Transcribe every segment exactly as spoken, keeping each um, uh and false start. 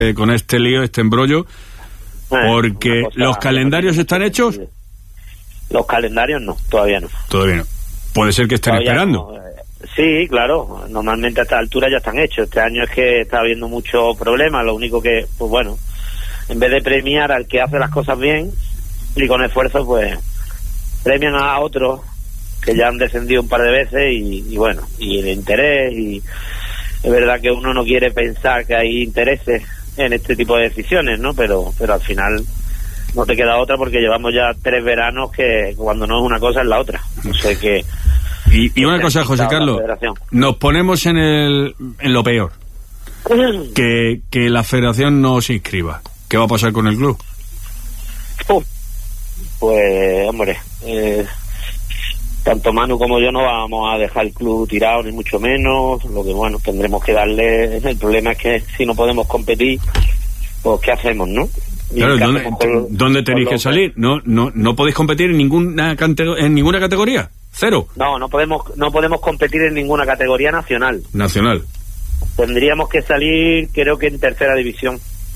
eh, con este lío, este embrollo, porque los calendarios están hechos. Los calendarios no, todavía no. Todavía no. Puede ser que estén todavía esperando. No. Sí, claro, normalmente a esta altura ya están hechos. Este año es que está habiendo muchos problemas, lo único que, pues bueno, en vez de premiar al que hace las cosas bien y con esfuerzo, pues premian a otros que ya han descendido un par de veces y, y bueno, y el interés, y es verdad que uno no quiere pensar que hay intereses en este tipo de decisiones, ¿no? Pero, pero al final no te queda otra, porque llevamos ya tres veranos que cuando no es una cosa es la otra. O sea que... Y, y una cosa, José Carlos, nos ponemos en el en lo peor, que, que la federación no se inscriba. ¿Qué va a pasar con el club? Uh, pues, hombre, eh, tanto Manu como yo no vamos a dejar el club tirado, ni mucho menos. Lo que, bueno, tendremos que darle... El problema es que si no podemos competir, pues ¿qué hacemos, no? Claro, ¿dónde, con, ¿dónde tenéis que salir? ¿No no no podéis competir en ninguna en ninguna categoría? ¿Cero? No, no podemos no podemos competir en ninguna categoría nacional. Nacional. Tendríamos que salir, creo que en tercera división.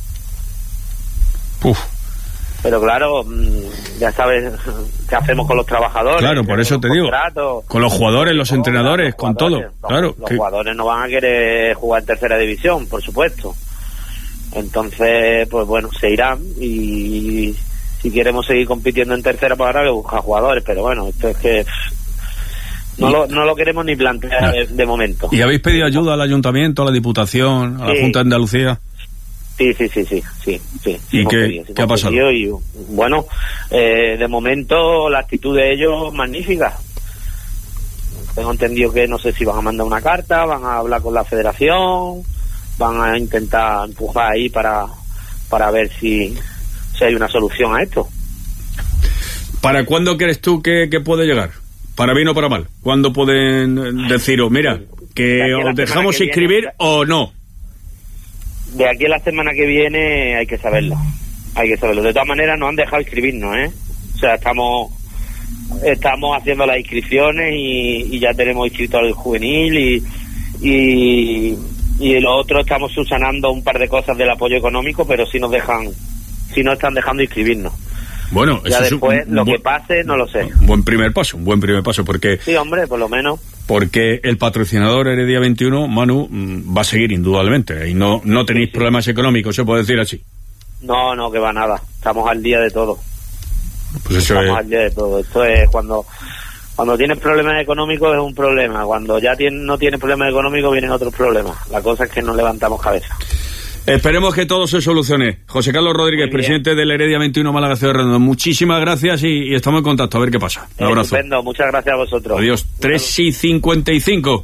Uf. Pero claro, ya sabes qué hacemos con los trabajadores. Claro, por eso te digo. Con los jugadores, los entrenadores, los con todo. Los, claro. Los que... jugadores no van a querer jugar en tercera división, por supuesto. Entonces, pues bueno, se irán, y si queremos seguir compitiendo en tercera, pues habrá que buscar jugadores, pero bueno, esto es que no, y... lo, no lo queremos ni plantear de, de momento. ¿Y habéis pedido ayuda al Ayuntamiento, a la Diputación, a sí. la Junta de Andalucía? Sí, sí, sí, sí, sí, sí. ¿Y qué, pedido, ¿qué ha pasado? Y, bueno, eh, de momento la actitud de ellos magnífica. Tengo entendido que no sé si van a mandar una carta, van a hablar con la Federación, van a intentar empujar ahí para para ver si, si hay una solución a esto. ¿Para cuándo crees tú que, que puede llegar? ¿Para bien o para mal? ¿Cuándo pueden deciros, mira, que os dejamos inscribir viene, o no? De aquí a la semana que viene hay que saberlo. Hay que saberlo. De todas maneras nos han dejado inscribirnos, ¿eh? O sea, estamos estamos haciendo las inscripciones y, y ya tenemos inscrito al juvenil y... y y lo otro, estamos subsanando un par de cosas del apoyo económico, pero si nos dejan, si no están dejando inscribirnos. Bueno, ya eso después es un, lo un que pase no lo sé. Un buen primer paso, un buen primer paso, porque sí, hombre, por lo menos. Porque el patrocinador Heredia veintiuno, Manu, va a seguir indudablemente y no no tenéis sí, sí. problemas económicos, se puede decir así. No, no, que va nada. Estamos al día de todo. Pues eso Estamos es... al día de todo. Esto es cuando Cuando tienes problemas económicos es un problema. Cuando ya tiene, no tienes problemas económicos vienen otros problemas. La cosa es que no levantamos cabeza. Esperemos que todo se solucione. José Carlos Rodríguez, presidente del Heredia veintiuno Málaga Ciudad Redondo. Muchísimas gracias y, y estamos en contacto. A ver qué pasa. Un abrazo. Estupendo. Muchas gracias a vosotros. Adiós. tres y cincuenta y cinco.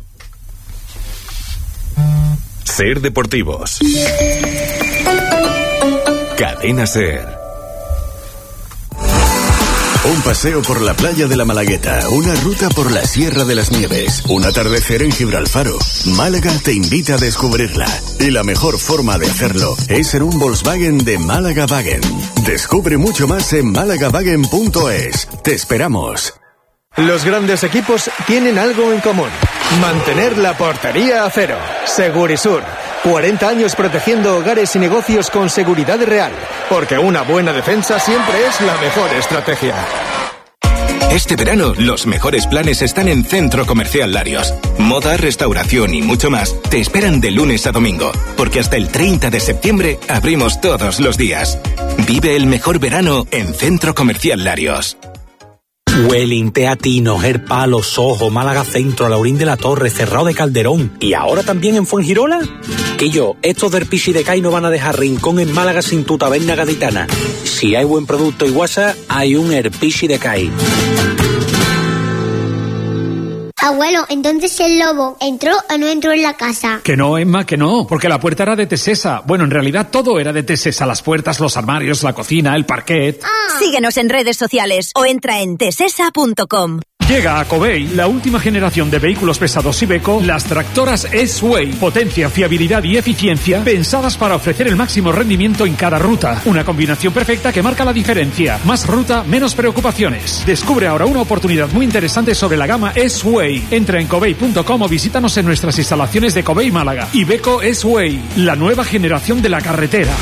Ser Deportivos. Cadena Ser. Un paseo por la playa de la Malagueta, una ruta por la Sierra de las Nieves, un atardecer en Gibralfaro. Málaga te invita a descubrirla. Y la mejor forma de hacerlo es en un Volkswagen de Málaga Wagen. Descubre mucho más en málaga wagen punto es. Te esperamos. Los grandes equipos tienen algo en común: mantener la portería a cero. Segurisur. cuarenta años protegiendo hogares y negocios con seguridad real, porque una buena defensa siempre es la mejor estrategia. Este verano, los mejores planes están en Centro Comercial Larios. Moda, restauración y mucho más te esperan de lunes a domingo, porque hasta el treinta de septiembre abrimos todos los días. Vive el mejor verano en Centro Comercial Larios. Welling, Teatino, Herpalo, Sojo, Málaga Centro, Laurín de la Torre, Cerrado de Calderón y ahora también en Fuengirola. Que yo, estos del Pichi de Cai no van a dejar rincón en Málaga sin tu taberna gaditana. Si hay buen producto y guasa, hay un Herpichi de Cai. Abuelo, entonces el lobo ¿entró o no entró en la casa? Que no, Emma, que no, porque la puerta era de Tesesa. Bueno, en realidad todo era de Tesesa: las puertas, los armarios, la cocina, el parquet. Ah. Síguenos en redes sociales o entra en tesesa punto com. Llega a Covey la última generación de vehículos pesados Iveco, las tractoras S-Way. Potencia, fiabilidad y eficiencia pensadas para ofrecer el máximo rendimiento en cada ruta. Una combinación perfecta que marca la diferencia. Más ruta, menos preocupaciones. Descubre ahora una oportunidad muy interesante sobre la gama S-Way. Entra en covey punto com o visítanos en nuestras instalaciones de Covey Málaga. Iveco S-Way, la nueva generación de la carretera.